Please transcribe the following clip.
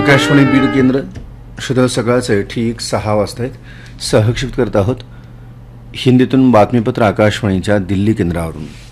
आकाशवाणी बीड केंद्र श्रोता सकाळचे ठीक 6 वाजता आहेत. सहक्षिप्त करत आहोत हिंदीतून बातमीपत्र आकाशवाणीच्या दिल्ली केंद्रावरून.